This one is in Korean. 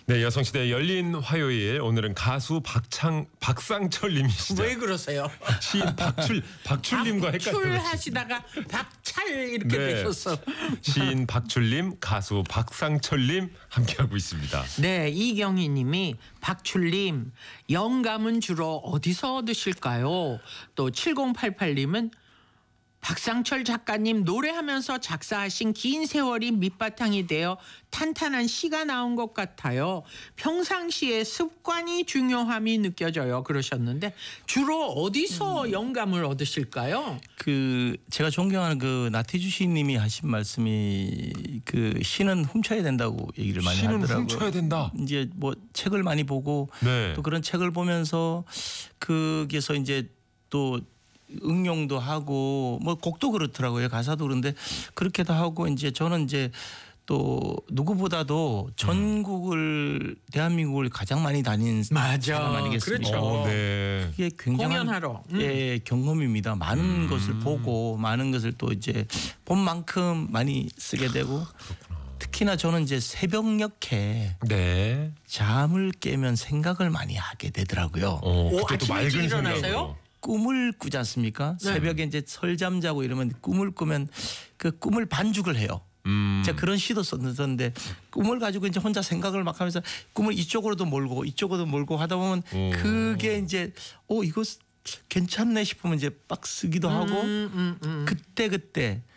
네, 여성시대 열린 화요일 오늘은 가수 박상철님이시죠. 왜 그러세요? 시인 박출님과 헷갈려. 박출 하시다가 박찰 이렇게 네. 되셨어. 시인 박출님, 가수 박상철님 함께하고 있습니다. 네, 이경희님이 박출님 영감은 주로 어디서 얻으실까요? 또 7088님은 박상철 작가님 노래하면서 작사하신 긴 세월이 밑바탕이 되어 탄탄한 시가 나온 것 같아요. 평상시에 습관이 중요함이 느껴져요. 그러셨는데 주로 어디서 영감을 얻으실까요? 그 제가 존경하는 그 나태주 시인님이 하신 말씀이 그 시는 훔쳐야 된다고 얘기를 많이 시는 하더라고요. 훔쳐야 된다. 이제 뭐 책을 많이 보고 네. 또 그런 책을 보면서 거기서 이제 또 응용도 하고 뭐 곡도 그렇더라고요. 가사도 그런데 그렇게도 하고 이제 저는 이제 또 누구보다도 전국을 대한민국을 가장 많이 다닌 맞아. 사람 아니겠습니까? 그렇죠. 네. 이게 굉장한 공연하러. 예, 경험입니다. 많은 것을 보고 많은 것을 또 이제 본 만큼 많이 쓰게 되고 특히나 저는 이제 새벽녘에 네. 잠을 깨면 생각을 많이 하게 되더라고요. 그때 또 아침에 맑은 일찍 일어나세요? 생각으로. 꿈을 꾸지 않습니까? 네. 새벽에 이제 설잠 자고 이러면 꿈을 꾸면 그 꿈을 반죽을 해요. 제가 그런 시도 썼는데 꿈을 가지고 이제 혼자 생각을 막 하면서 꿈을 이쪽으로도 몰고 이쪽으로도 몰고 하다 보면 그게 이제 이거 괜찮네 싶으면 이제 막 쓰기도 하고 그때